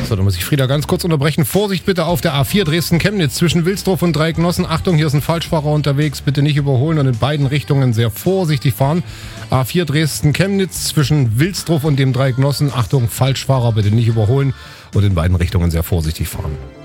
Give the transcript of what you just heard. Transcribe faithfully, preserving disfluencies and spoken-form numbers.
So, da muss ich Frieda ganz kurz unterbrechen. Vorsicht bitte auf der A vier Dresden-Chemnitz zwischen Wilsdorf und Dreiecknossen. Achtung, hier ist ein Falschfahrer unterwegs. Bitte nicht überholen und in beiden Richtungen sehr vorsichtig fahren. A vier Dresden-Chemnitz zwischen Wilsdorf und dem Dreiecknossen. Achtung, Falschfahrer, bitte nicht überholen und in beiden Richtungen sehr vorsichtig fahren.